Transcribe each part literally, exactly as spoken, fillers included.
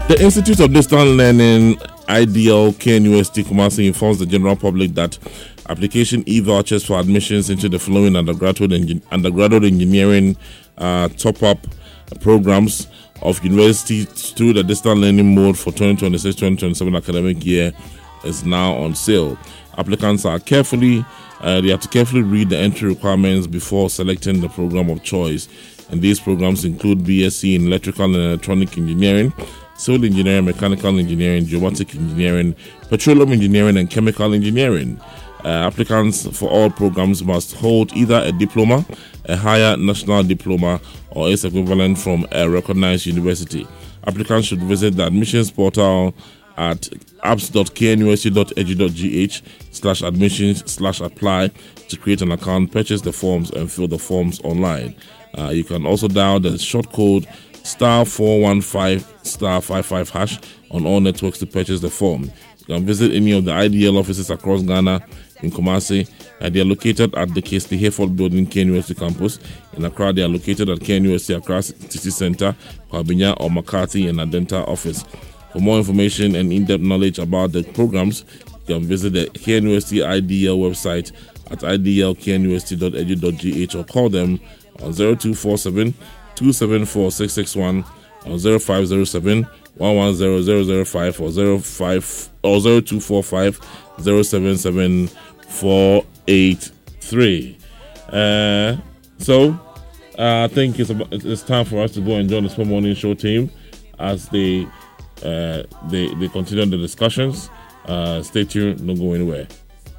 The Institute of Distance Learning, I D L K N U S T Kumasi, informs the general public that application e-vouchers for admissions into the following undergraduate, engin- undergraduate engineering uh, top-up programs of universities through the distance learning mode for twenty twenty-six twenty twenty-seven academic year is now on sale. Applicants are carefully, uh, they have to carefully read the entry requirements before selecting the program of choice. And these programs include B S c in Electrical and Electronic Engineering, Civil Engineering, Mechanical Engineering, Geomatic Engineering, Petroleum Engineering, and Chemical Engineering. Uh, applicants for all programs must hold either a diploma, a higher national diploma, or its equivalent from a recognized university. Applicants should visit the admissions portal at apps.knust.edu.gh slash admissions slash apply to create an account, purchase the forms, and fill the forms online. Uh, you can also dial the short code star four one five star five five hash on all networks to purchase the form. You can visit any of the I D L offices across Ghana in Kumasi. Uh, they are located at the K S T Hayford Building, K N U S T campus. In Accra, they are located at K N U S T Accra City Center, Kwabinya or Makati and Adenta office. For more information and in-depth knowledge about the programs, you can visit the K N U S T I D L website at i d l k n u s t dot e d u dot g h or call them on zero two four seven two seven four six six one or zero five zero seven one one zero zero zero five or zero five or zero two four five zero seven seven four eight three. Uh, so uh, I think it's about, it's time for us to go and join the Small Morning Show team as they uh, they they continue the discussions. Uh, stay tuned, don't go anywhere.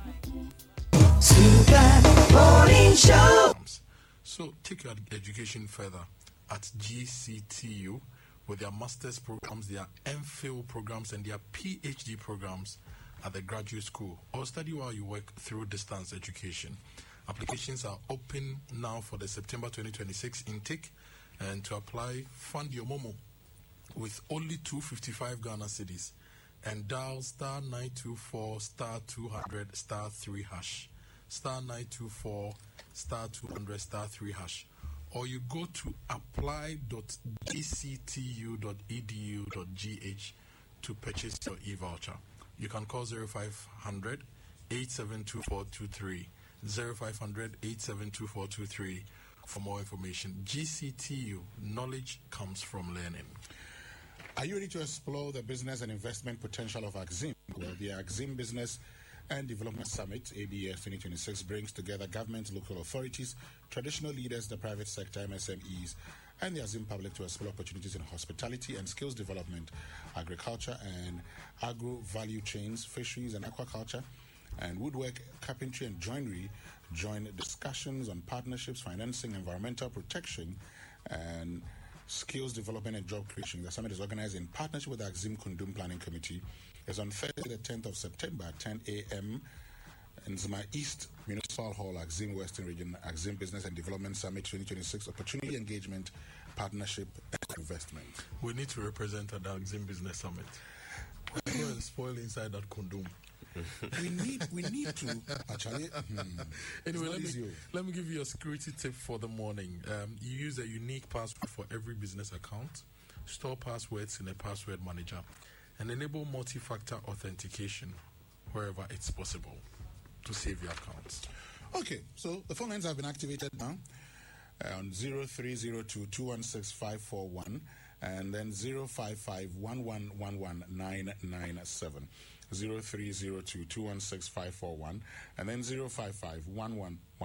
Super Morning Show. So take your education further at G C T U with their master's programs, their MPhil programs, and their PhD programs at the graduate school, or study while you work through distance education. Applications are open now for the September twenty twenty-six intake, and to apply, fund your Momo with only two hundred fifty-five Ghana cedis and dial star nine two four star two hundred star three hash. Star nine two four star two hundred star three hash, or you go to apply dot g c t u dot e d u dot g h to purchase your e-voucher. You can call zero five hundred eight seven two four two three, zero five hundred eight seven two four two three for more information. G C T U, knowledge comes from learning. Are you ready to explore the business and investment potential of Axim? Well, the Axim Business and Development Summit, A B S twenty twenty-six, brings together government, local authorities, traditional leaders, the private sector, M S M Es, and the Axim public to explore opportunities in hospitality and skills development, agriculture and agro-value chains, fisheries and aquaculture, and woodwork, carpentry and joinery. Join discussions on partnerships, financing, environmental protection, and skills development and job creation. The summit is organized in partnership with the Axim Kundum Planning Committee. It's on Thursday, the tenth of September at ten a.m. in Zuma East Municipal Hall, Axim Western Region, Axim Business and Development Summit twenty twenty-six, Opportunity Engagement, Partnership, and Investment. We need to represent at the Axim Business Summit. Go and spoil inside that condom. we need we need to actually. Hmm, anyway, let me, let me give you a security tip for the morning. Um, you use a unique password for every business account. Store passwords in a password manager. And enable multi-factor authentication wherever it's possible to save your accounts. Okay, so the phone lines have been activated now uh, on zero three zero two two one six five four one and then zero five five one one one one nine nine seven. zero three zero two two one six five four one and then zero five five one one one